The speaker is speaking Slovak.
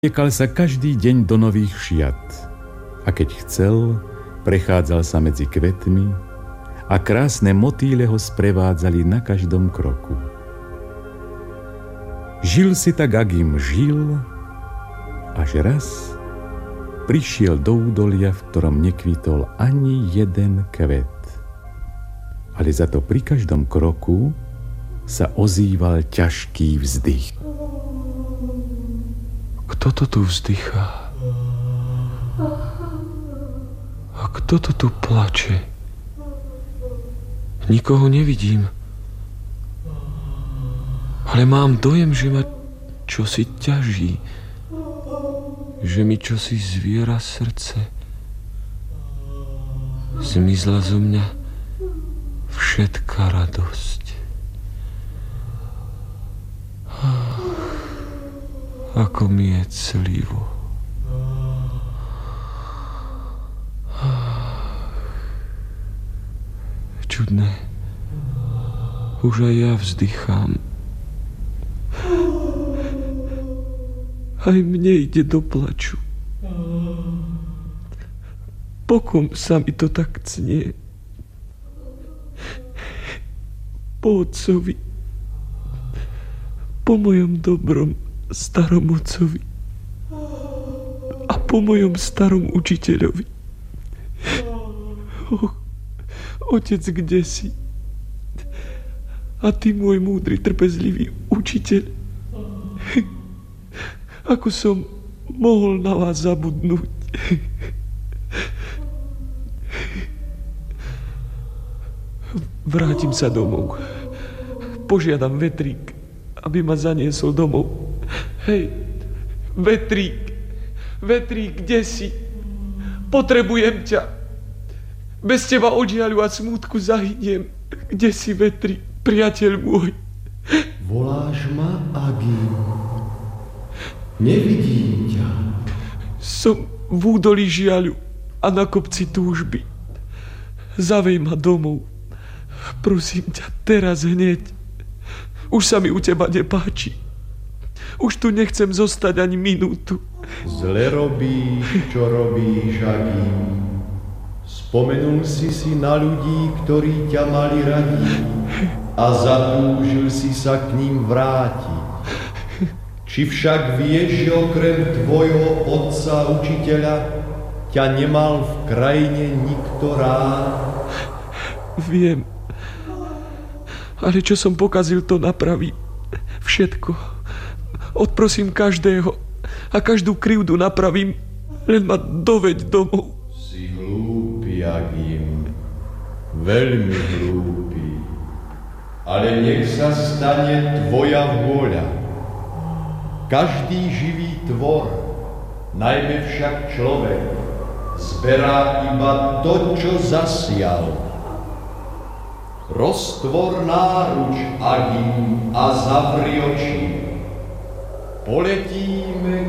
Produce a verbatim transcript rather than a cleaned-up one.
Obliekal sa každý deň do nových šiat a keď chcel, prechádzal sa medzi kvetmi a krásne motýle ho sprevádzali na každom kroku. Žil si tak, ak im žil, až raz prišiel do údolia, v ktorom nekvitol ani jeden kvet. Ale za to pri každom kroku sa ozýval ťažký vzdych. Kto to tu vzdychá? A kto to tu plače? Nikoho nevidím. Ale mám dojem, že ma čosi ťaží. Že mi čosi zviera srdce. Zmizla zo mňa všetká radosť. Ako mi je clivo. Čudné. Už aj ja vzdychám. Aj mne ide do plaču. Pokom sa mi to tak cnie. Po otcovi. Po mojom dobrom starom otcovi a po mojom starom učiteľovi. Oh, otec, kde si? A ty, môj múdry, trpezlivý učiteľ, ako som mohol na vás zabudnúť? Vrátim sa domov. Požiadam vetrík, aby ma zaniesol domov. Hej, vetrík, vetrík, kde si? Potrebujem ťa. Bez teba od žiaľu a smútku zahyniem. Kde si, vetrík, priateľ môj? Voláš ma, Agi? Nevidím ťa. Som v údolí žiaľu a na kopci túžby. Zavej ma domov. Prosím ťa, teraz hneď. Už sa mi u teba nepáči. Už tu nechcem zostať ani minútu. Zle robíš, čo robíš, Agi. Spomenul si si na ľudí, ktorí ťa mali radi a zatúžil si sa k ním vrátiť. Či však vieš, že okrem tvojho otca, učiteľa, ťa nemal v krajine nikto rád? Viem. Ale čo som pokazil, to napravím. Všetko. Odprosím každého a každú krivdu napravím, len ma doveď domov. Si hlúpy, Agim, veľmi hlúpy, ale nech sa stane tvoja vôľa. Každý živý tvor, najmä však človek, zberá iba to, čo zasial. Roztvor náruč, Agim, a zavri oči. Poletíme